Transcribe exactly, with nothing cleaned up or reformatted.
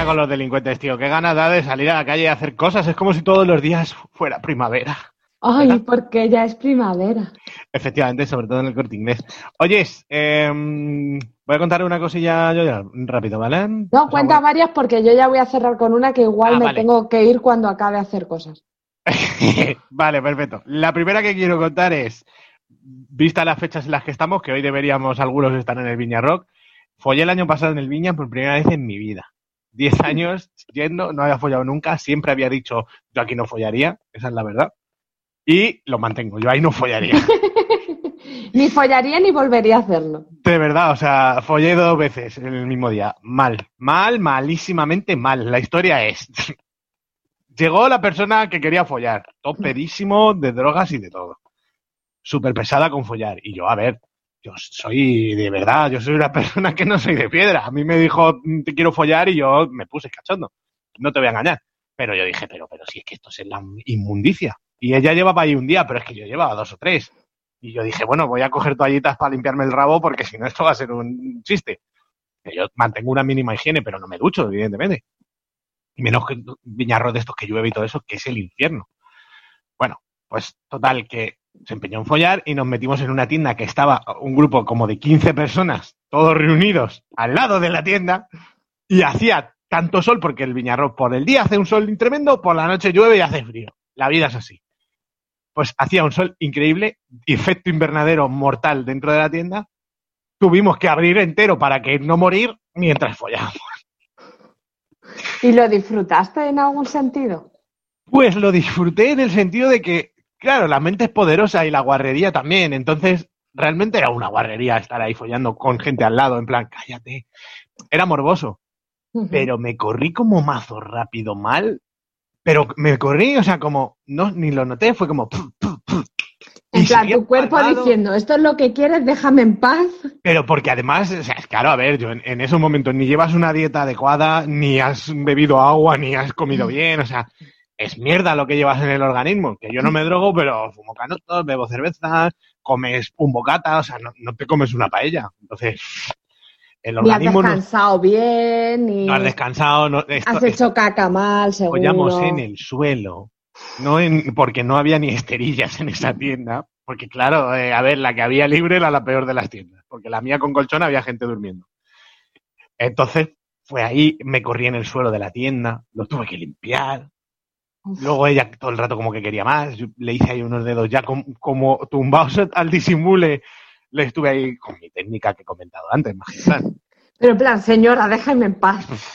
coña con los delincuentes, tío. Qué ganas da de salir a la calle y hacer cosas. Es como si todos los días fuera primavera. Ay, ¿Verdad? porque ya es primavera. Efectivamente, sobre todo en el Corte Inglés. Oyes, eh, voy a contar una cosilla yo ya, rápido, ¿vale? No, O sea, cuenta bueno. varias porque yo ya voy a cerrar con una que igual Ah, me vale. tengo que ir cuando acabe de hacer cosas. Vale, perfecto. La primera que quiero contar es, vista las fechas en las que estamos, que hoy deberíamos algunos estar en el Viña Rock, follé el año pasado en el Viña por primera vez en mi vida. Diez años yendo, no había follado nunca, siempre había dicho, yo aquí no follaría, esa es la verdad. Y lo mantengo, yo ahí no follaría. Ni follaría ni volvería a hacerlo. De verdad, o sea, follé dos veces en el mismo día. Mal, mal, malísimamente mal. La historia es... Llegó la persona que quería follar, topedísimo de drogas y de todo. Súper pesada con follar. Y yo, a ver, yo soy de verdad, yo soy una persona que no soy de piedra. A mí me dijo, te quiero follar y yo me puse cachondo. No te voy a engañar. Pero yo dije, pero, pero si es que esto es la inmundicia. Y ella llevaba ahí un día, pero es que yo llevaba dos o tres. Y yo dije, bueno, voy a coger toallitas para limpiarme el rabo porque si no esto va a ser un chiste. Que yo mantengo una mínima higiene, pero no me ducho, evidentemente. Y menos que viñarros de estos que llueve y todo eso, que es el infierno. Bueno, pues total, que se empeñó en follar y nos metimos en una tienda que estaba un grupo como de quince personas, todos reunidos al lado de la tienda, y hacía tanto sol, porque el Viñarro por el día hace un sol tremendo, por la noche llueve y hace frío. La vida es así. Pues hacía un sol increíble, efecto invernadero mortal dentro de la tienda. Tuvimos que abrir entero para que no morir mientras follábamos. ¿Y lo disfrutaste en algún sentido? Pues lo disfruté en el sentido de que, claro, la mente es poderosa y la guarrería también. Entonces, realmente era una guarrería estar ahí follando con gente al lado, en plan, cállate. Era morboso. Uh-huh. Pero me corrí como mazo rápido mal. Pero me corrí, o sea, como, no, ni lo noté, fue como... Puf, puf, puf. En plan, tu cuerpo palmado, diciendo, esto es lo que quieres, déjame en paz. Pero porque además, o sea, es claro, a ver, yo en, en esos momentos ni llevas una dieta adecuada, ni has bebido agua, ni has comido bien, o sea, es mierda lo que llevas en el organismo. Que yo no me drogo, pero fumo canutos, bebo cervezas, comes un bocata, o sea, no, no te comes una paella. Entonces, el organismo... Ni has descansado no, bien, ni... No has descansado... No, esto, has hecho esto, caca mal, seguro. Follamos en el suelo. No en, porque no había ni esterillas en esa tienda. Porque claro, eh, a ver, la que había libre era la peor de las tiendas. Porque la mía con colchón había gente durmiendo. Entonces, fue ahí, me corrí en el suelo de la tienda, lo tuve que limpiar. Uf. Luego ella todo el rato como que quería más. Yo le hice ahí unos dedos ya como, como tumbados al disimule. Le estuve ahí con mi técnica que he comentado antes, magistral. Pero en plan, señora, déjame en paz.